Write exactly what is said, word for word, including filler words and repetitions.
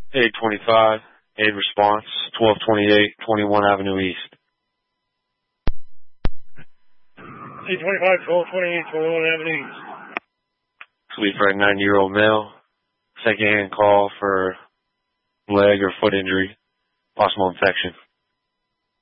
eight twenty-five, aid response, twelve twenty-eight, twenty-one Avenue East. eight twenty-five, twelve twenty-eight, twenty-one Avenue East. Sleep for a ninety-year-old male. Second-hand call for leg or foot injury, possible infection.